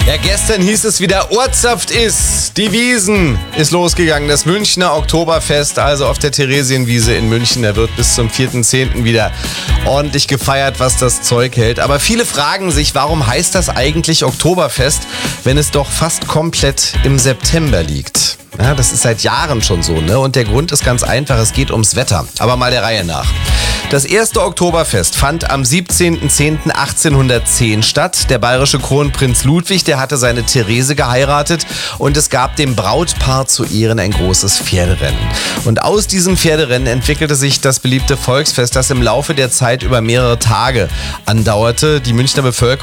Ja, gestern hieß es wieder, Ortsaft ist. Die Wiesn ist losgegangen. Das Münchner Oktoberfest, also auf der Theresienwiese in München. Da wird bis zum 4.10. wieder ordentlich gefeiert, was das Zeug hält. Aber viele fragen sich, warum heißt das eigentlich Oktoberfest, wenn es doch fast komplett im September liegt? Ja, das ist seit Jahren schon so, ne? Und der Grund ist ganz einfach, es geht ums Wetter. Aber mal der Reihe nach. Das erste Oktoberfest fand am 17.10.1810 statt. Der bayerische Kronprinz Ludwig, der hatte seine Therese geheiratet und es gab dem Brautpaar zu Ehren ein großes Pferderennen. Und aus diesem Pferderennen entwickelte sich das beliebte Volksfest, das im Laufe der Zeit über mehrere Tage andauerte. Die Münchner Bevölkerung